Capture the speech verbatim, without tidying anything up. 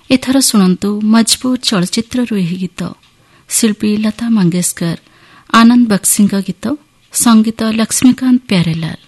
ଏଥର ଶୁଣନ୍ତୁ ମଜବୁତ ଚଳଚ୍ଚିତ୍ରରୁ ଏହି ଗୀତ। ଶିଳ୍ପୀ ଲତା ମଙ୍ଗେଶକର, ଆନନ୍ଦ ବକ୍ସିଙ୍କ ଗୀତ, ସଙ୍ଗୀତ ଲକ୍ଷ୍ମୀକାନ୍ତ ପ୍ୟାରେଲାଲ।